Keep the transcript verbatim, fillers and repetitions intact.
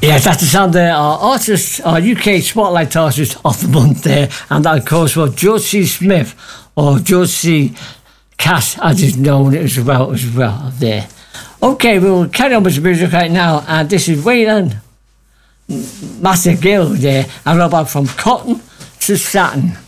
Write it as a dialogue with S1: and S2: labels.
S1: Yes, that's the sound there. Our artist, our U K Spotlight Artist of the Month there. And that, of course, was George C. Smith, or George C. Cass, as is known as well, as well there. Okay, we'll carry on with the music right now. And this is Waylon Master Gill there. And about from Cotton to Satin.